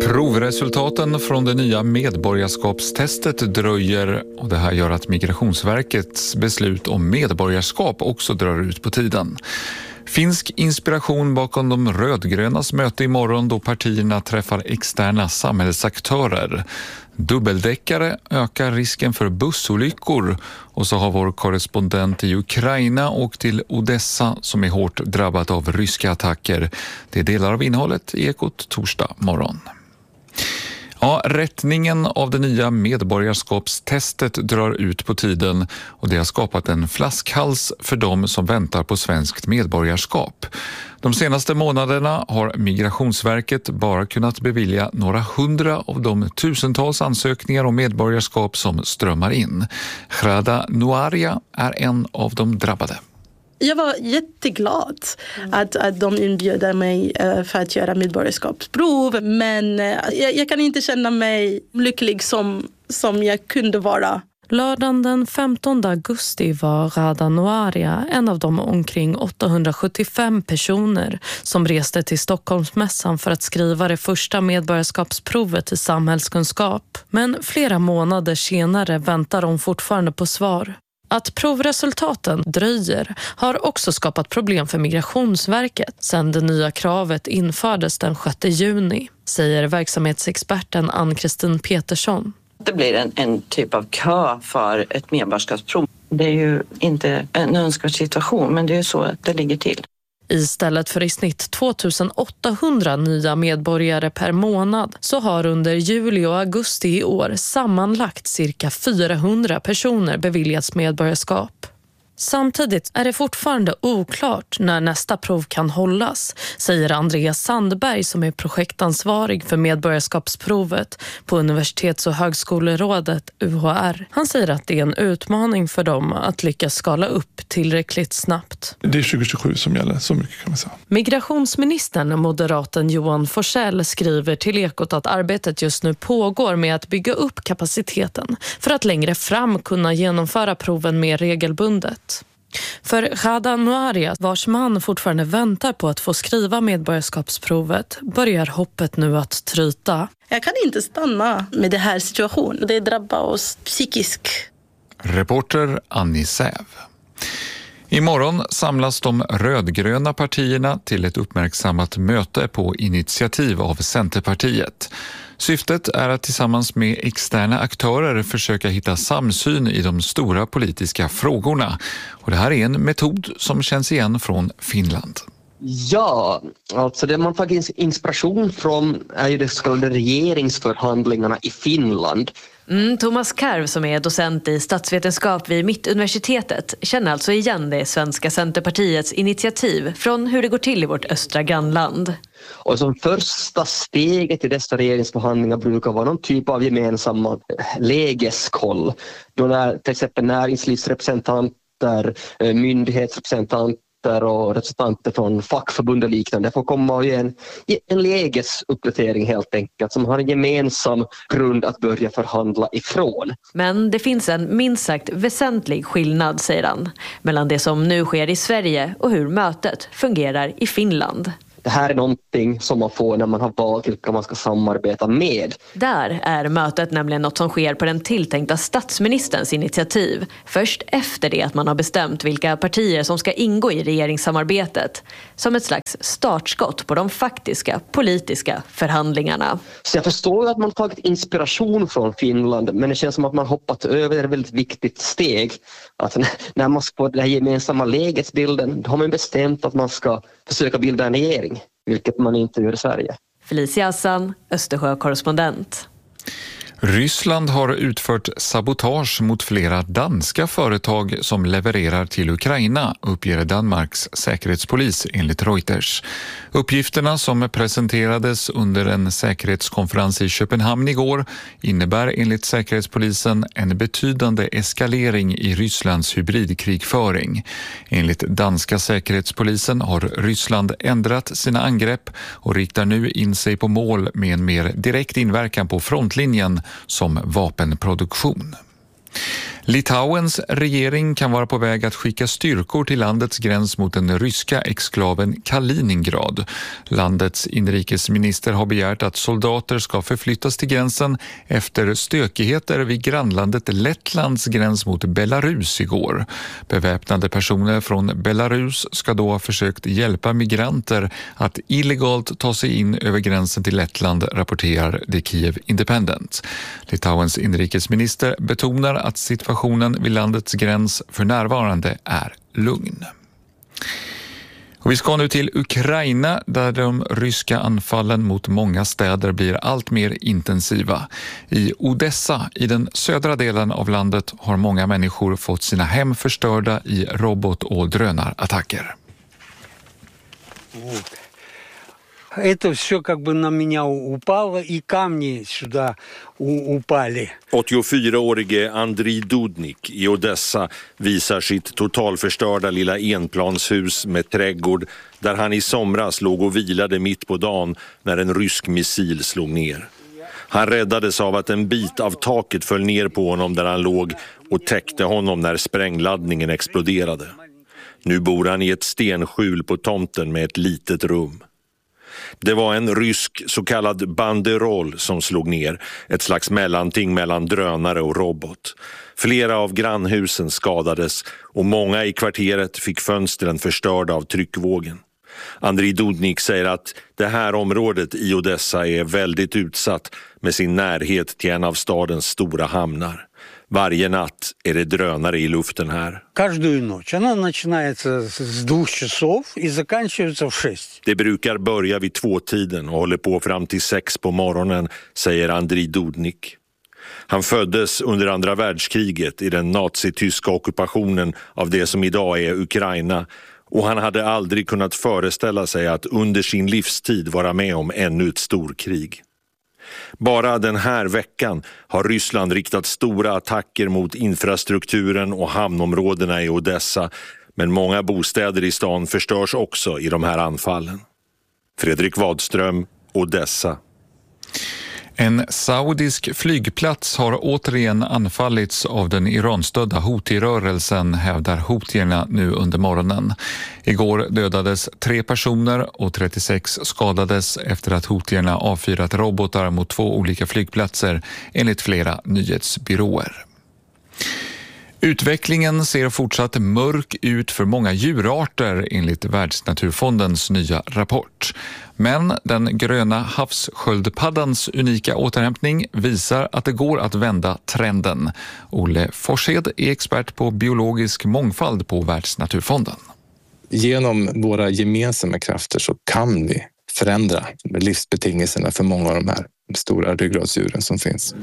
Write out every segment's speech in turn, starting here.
Provresultaten från det nya medborgarskapstestet dröjer och det här gör att Migrationsverkets beslut om medborgarskap också drar ut på tiden. Finsk inspiration bakom de rödgrönas möte imorgon då partierna träffar externa samhällsaktörer. Dubbeldäckare ökar risken för bussolyckor och så har vår korrespondent i Ukraina åkt till Odessa som är hårt drabbat av ryska attacker. Det är delar av innehållet i Ekot torsdag morgon. Ja, rättningen av det nya medborgarskapstestet drar ut på tiden och det har skapat en flaskhals för dem som väntar på svenskt medborgarskap. De senaste månaderna har Migrationsverket bara kunnat bevilja några hundra av de tusentals ansökningar om medborgarskap som strömmar in. Hrada Nuaria är en av de drabbade. Jag var jätteglad att de inbjöd mig för att göra medborgarskapsprov. Men jag kan inte känna mig lycklig som jag kunde vara. Lördagen den 15 augusti var Hrada Nuaria en av de omkring 875 personer som reste till Stockholmsmässan för att skriva det första medborgarskapsprovet i samhällskunskap. Men flera månader senare väntar de fortfarande på svar. Att provresultaten dröjer har också skapat problem för Migrationsverket sedan det nya kravet infördes den 6 juni, säger verksamhetsexperten Ann-Kristin Petersson. Det blir en typ av kö för ett medborgarskapsprov. Det är ju inte en önskvärd situation, men det är ju så att det ligger till. Istället för i snitt 2800 nya medborgare per månad så har under juli och augusti i år sammanlagt cirka 400 personer beviljats medborgarskap. Samtidigt är det fortfarande oklart när nästa prov kan hållas, säger Andreas Sandberg som är projektansvarig för medborgarskapsprovet på Universitets- och högskolerådet UHR. Han säger att det är en utmaning för dem att lyckas skala upp tillräckligt snabbt. Det är 2027 som gäller, så mycket kan man säga. Migrationsministern, moderaten Johan Forssell, skriver till Ekot att arbetet just nu pågår med att bygga upp kapaciteten för att längre fram kunna genomföra proven mer regelbundet. För Hrada Nuaria, vars man fortfarande väntar på att få skriva medborgarskapsprovet, börjar hoppet nu att tryta. Jag kan inte stanna med det här situationen. Det drabbar oss psykiskt. Reporter Annie Säv. Imorgon samlas de rödgröna partierna till ett uppmärksammat möte på initiativ av Centerpartiet. Syftet är att tillsammans med externa aktörer försöka hitta samsyn i de stora politiska frågorna. Och det här är en metod som känns igen från Finland. Ja, alltså det man tagit inspiration från är ju de så kallade regeringsförhandlingarna i Finland. Thomas Karv som är docent i statsvetenskap vid Mittuniversitetet känner alltså igen det svenska Centerpartiets initiativ från hur det går till i vårt östra grannland. Och som första steget i dessa regeringsförhandlingar brukar vara någon typ av gemensamma lägeskoll. Då när till exempel näringslivsrepresentanter, myndighetsrepresentanter och representanter från fackförbund och liknande får komma och ge en lägesuppdatering helt enkelt som har en gemensam grund att börja förhandla ifrån. Men det finns en minst sagt väsentlig skillnad, säger han, mellan det som nu sker i Sverige och hur mötet fungerar i Finland. Det här är någonting som man får när man har valt vilka man ska samarbeta med. Där är mötet nämligen något som sker på den tilltänkta statsministerns initiativ. Först efter det att man har bestämt vilka partier som ska ingå i regeringssamarbetet. Som ett slags startskott på de faktiska politiska förhandlingarna. Så jag förstår att man har tagit inspiration från Finland, men det känns som att man hoppat över ett väldigt viktigt steg. Att när man ska få den här gemensamma lägesbilden, då har man bestämt att man ska försöka bilda en regering, vilket man inte gör i Sverige. Felicia Hassan, Östersjö-korrespondent. Ryssland har utfört sabotage mot flera danska företag som levererar till Ukraina, uppger Danmarks säkerhetspolis enligt Reuters. Uppgifterna som presenterades under en säkerhetskonferens i Köpenhamn igår innebär enligt säkerhetspolisen en betydande eskalering i Rysslands hybridkrigföring. Enligt danska säkerhetspolisen har Ryssland ändrat sina angrepp och riktar nu in sig på mål med en mer direkt inverkan på frontlinjen som vapenproduktion. Litauens regering kan vara på väg att skicka styrkor till landets gräns mot den ryska exklaven Kaliningrad. Landets inrikesminister har begärt att soldater ska förflyttas till gränsen efter stökigheter vid grannlandet Lettlands gräns mot Belarus igår. Beväpnade personer från Belarus ska då ha försökt hjälpa migranter att illegalt ta sig in över gränsen till Lettland, rapporterar The Kiev Independent. Litauens inrikesminister betonar att situationen vid landets gräns för närvarande är lugn. Och vi ska nu till Ukraina där de ryska anfallen mot många städer blir allt mer intensiva. I Odessa, i den södra delen av landet, har många människor fått sina hem förstörda i robot- och drönarattacker. Это все как бы на меня упало, и камни сюда упали. 84-årige Andriy Dudnik i Odessa visar sitt totalförstörda lilla enplanshus med trädgård där han i somras låg och vilade mitt på dagen när en rysk missil slog ner. Han räddades av att en bit av taket föll ner på honom där han låg och täckte honom när sprängladdningen exploderade. Nu bor han i ett stenskjul på tomten med ett litet rum. Det var en rysk så kallad banderol som slog ner, ett slags mellanting mellan drönare och robot. Flera av grannhusen skadades och många i kvarteret fick fönstren förstörda av tryckvågen. Andriy Dudnik säger att det här området i Odessa är väldigt utsatt med sin närhet till en av stadens stora hamnar. Varje natt är det drönare i luften här. Каждую ночь. Она начинается с 2 часов и заканчивается в 6. Det brukar börja vid 2-tiden och håller på fram till 6 på morgonen, säger Andriy Dudnik. Han föddes under andra världskriget i den nazityska ockupationen av det som idag är Ukraina, och han hade aldrig kunnat föreställa sig att under sin livstid vara med om ännu ett storkrig. Bara den här veckan har Ryssland riktat stora attacker mot infrastrukturen och hamnområdena i Odessa, men många bostäder i stan förstörs också i de här anfallen. Fredrik Wadström, Odessa. En saudisk flygplats har återigen anfallits av den iranstödda Houthi-rörelsen, hävdar houtierna nu under morgonen. Igår dödades 3 personer och 36 skadades efter att houtierna avfyrat robotar mot 2 olika flygplatser, enligt flera nyhetsbyråer. Utvecklingen ser fortsatt mörk ut för många djurarter enligt Världsnaturfondens nya rapport. Men den gröna havssköldpaddans unika återhämtning visar att det går att vända trenden. Olle Forshed är expert på biologisk mångfald på Världsnaturfonden. Genom våra gemensamma krafter så kan vi förändra livsbetingelserna för många av de här stora ryggradsdjuren som finns.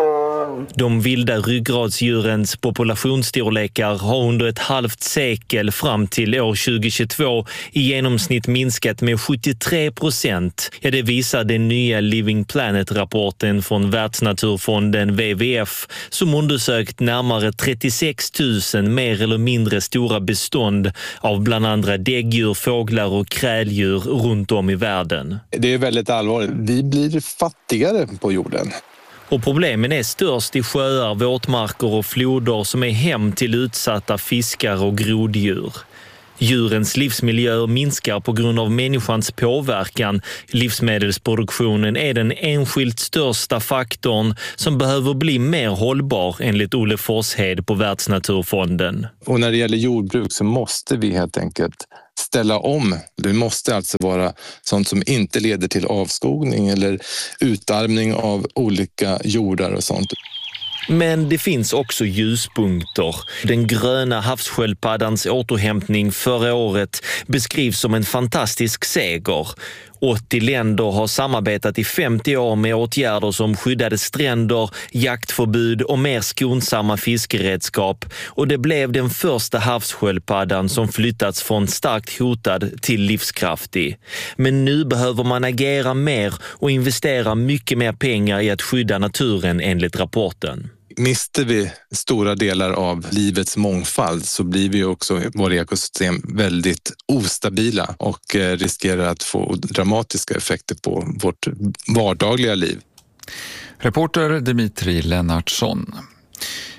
De vilda ryggradsdjurens populationsstorlekar har under ett halvt sekel fram till år 2022 i genomsnitt minskat med 73%. Ja, det visar den nya Living Planet-rapporten från Världsnaturfonden WWF som undersökt närmare 36 000 mer eller mindre stora bestånd av bland andra däggdjur, fåglar och kräldjur runt om i världen. Det är väldigt allvarligt. Vi blir fattigare på jorden. Och problemen är störst i sjöar, våtmarker och floder som är hem till utsatta fiskar och groddjur. Djurens livsmiljö minskar på grund av människans påverkan. Livsmedelsproduktionen är den enskilt största faktorn som behöver bli mer hållbar enligt Olle Forshed på Världsnaturfonden. Och när det gäller jordbruk så måste vi helt enkelt ställa om. Det måste alltså vara sånt som inte leder till avskogning eller utarmning av olika jordar och sånt. Men det finns också ljuspunkter. Den gröna havssköldpaddans återhämtning förra året beskrivs som en fantastisk seger. 80 länder har samarbetat i 50 år med åtgärder som skyddade stränder, jaktförbud och mer skonsamma fiskeredskap. Och det blev den första havssköldpaddan som flyttats från starkt hotad till livskraftig. Men nu behöver man agera mer och investera mycket mer pengar i att skydda naturen enligt rapporten. Mister vi stora delar av livets mångfald så blir vi också våra ekosystem väldigt ostabila och riskerar att få dramatiska effekter på vårt vardagliga liv. Reporter Dimitri Lennartsson.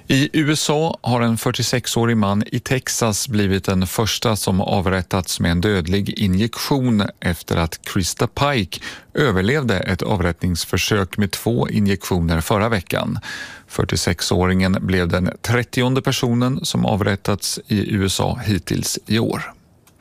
I USA har en 46-årig man i Texas blivit den första som avrättats med en dödlig injektion efter att Krista Pike överlevde ett avrättningsförsök med 2 injektioner förra veckan. 46-åringen blev den 30:e personen som avrättats i USA hittills i år.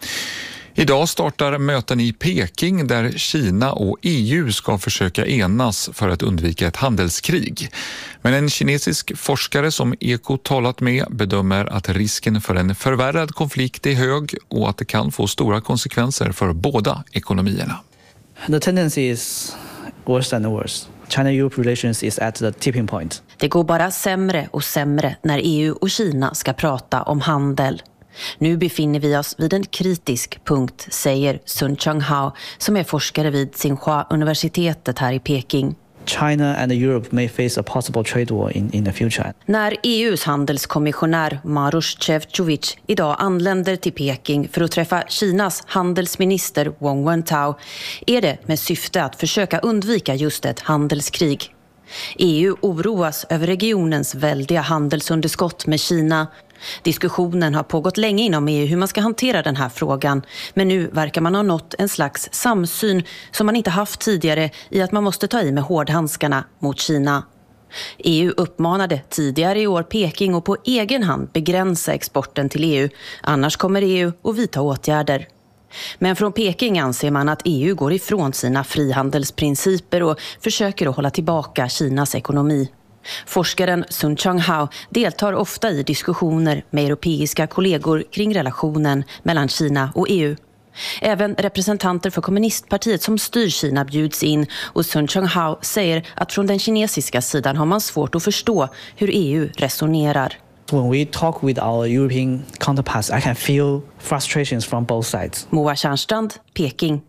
Idag startar möten i Peking där Kina och EU ska försöka enas för att undvika ett handelskrig. Men en kinesisk forskare som Eko talat med bedömer att risken för en förvärrad konflikt är hög och att det kan få stora konsekvenser för båda ekonomierna. The tendency is worse and worse. China-Europe relations is at the tipping point. Det går bara sämre och sämre när EU och Kina ska prata om handel. Nu befinner vi oss vid en kritisk punkt, säger Sun Chang-hao som är forskare vid Tsinghua-universitetet här i Peking. China and Europe may face a possible trade war in the future. När EUs handelskommissionär Maroš Šefčovič idag anländer till Peking för att träffa Kinas handelsminister Wang Wentao är det med syfte att försöka undvika just ett handelskrig. EU oroas över regionens väldiga handelsunderskott med Kina. Diskussionen har pågått länge inom EU hur man ska hantera den här frågan, men nu verkar man ha nått en slags samsyn som man inte haft tidigare i att man måste ta i med hårdhandskarna mot Kina. EU uppmanade tidigare i år Peking att på egen hand begränsa exporten till EU, annars kommer EU att vidta åtgärder. Men från Peking anser man att EU går ifrån sina frihandelsprinciper och försöker att hålla tillbaka Kinas ekonomi. Forskaren Sun Chang-hao deltar ofta i diskussioner med europeiska kollegor kring relationen mellan Kina och EU. Även representanter för kommunistpartiet som styr Kina bjuds in och Sun Chang-hao säger att från den kinesiska sidan har man svårt att förstå hur EU resonerar. When we talk with our European counterparts, I can feel frustrations from both sides. Moa Tjärnstrand, Peking.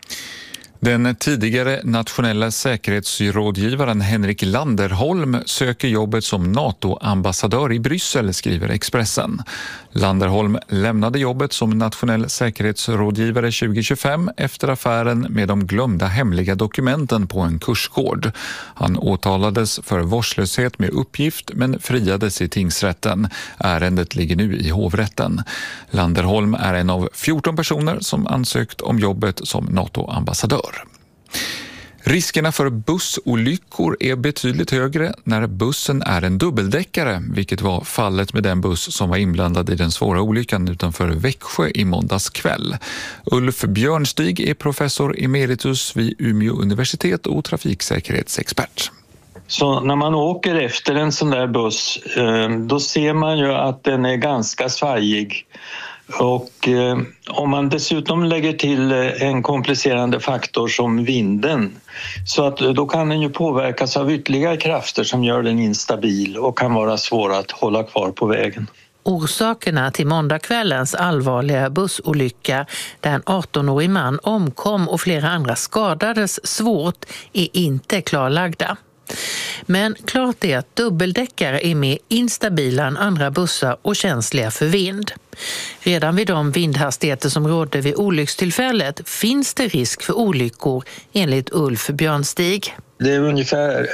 Den tidigare nationella säkerhetsrådgivaren Henrik Landerholm söker jobbet som NATO-ambassadör i Bryssel, skriver Expressen. Landerholm lämnade jobbet som nationell säkerhetsrådgivare 2025 efter affären med de glömda hemliga dokumenten på en kursgård. Han åtalades för vårdslöshet med uppgift men friades i tingsrätten. Ärendet ligger nu i hovrätten. Landerholm är en av 14 personer som ansökt om jobbet som NATO-ambassadör. Riskerna för bussolyckor är betydligt högre när bussen är en dubbeldäckare, vilket var fallet med den buss som var inblandad i den svåra olyckan utanför Växjö i måndags kväll. Ulf Björnstig är professor emeritus vid Umeå universitet och trafiksäkerhetsexpert. Så när man åker efter en sån där buss, då ser man ju att den är ganska svajig. Och om man dessutom lägger till en komplicerande faktor som vinden, så att då kan den ju påverkas av ytterligare krafter som gör den instabil och kan vara svår att hålla kvar på vägen. Orsakerna till måndagskvällens allvarliga bussolycka där en 18-årig man omkom och flera andra skadades svårt är inte klarlagda. Men klart är att dubbeldäckare är mer instabila än andra bussar och känsliga för vind. Redan vid de vindhastigheter som rådde vid olyckstillfället finns det risk för olyckor enligt Ulf Björnstig. Det är ungefär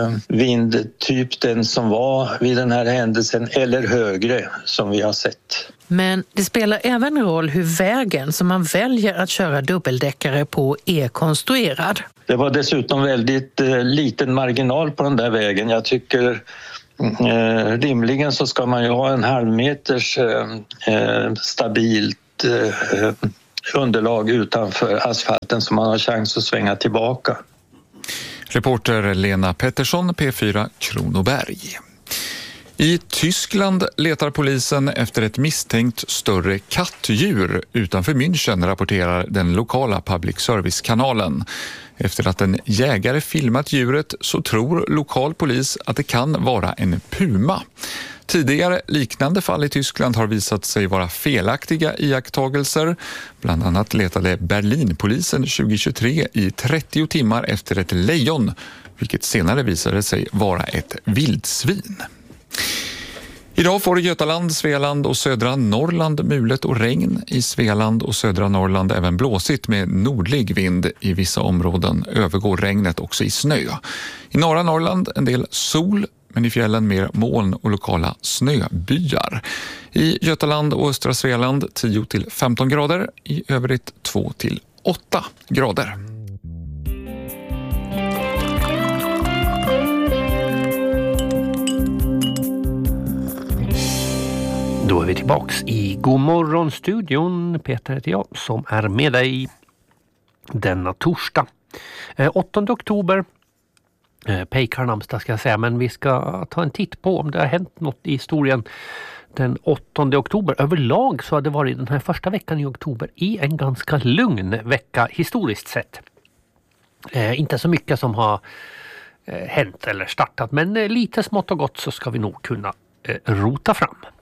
vindtyp den som var vid den här händelsen eller högre som vi har sett. Men det spelar även roll hur vägen som man väljer att köra dubbeldäckare på är konstruerad. Det var dessutom väldigt liten marginal på den där vägen. Jag tycker rimligen så ska man ju ha en halvmeters stabilt underlag utanför asfalten så man har chans att svänga tillbaka. Reporter Lena Pettersson, P4 Kronoberg. I Tyskland letar polisen efter ett misstänkt större kattdjur utanför München, rapporterar den lokala public service-kanalen. Efter att en jägare filmat djuret så tror lokal polis att det kan vara en puma. Tidigare liknande fall i Tyskland har visat sig vara felaktiga iakttagelser. Bland annat letade Berlinpolisen 2023 i 30 timmar efter ett lejon, vilket senare visade sig vara ett vildsvin. Idag får Götaland, Svealand och södra Norrland mulet och regn. I Svealand och södra Norrland även blåsigt med nordlig vind. I vissa områden övergår regnet också i snö. I norra Norrland en del sol men i fjällen mer moln och lokala snöbyar. I Götaland och östra Svealand 10-15 grader, i övrigt 2-8 grader. Då är vi tillbaks i Godmorgon-studion. Peter heter jag som är med dig denna torsdag. 8 oktober, Pejkar namnsdag ska jag säga, men vi ska ta en titt på om det har hänt något i historien den 8 oktober. Överlag så har det varit den här första veckan i oktober i en ganska lugn vecka historiskt sett. Inte så mycket som har hänt eller startat, men lite smått och gott så ska vi nog kunna rota fram.